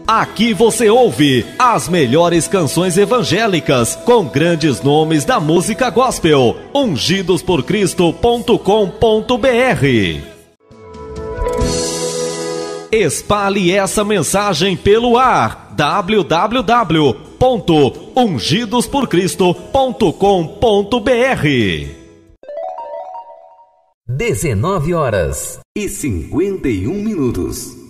Aqui você ouve as melhores canções evangélicas com grandes nomes da música gospel. ungidosporcristo.com.br. Espalhe essa mensagem pelo ar. www.ungidosporcristo.com.br. 19h51.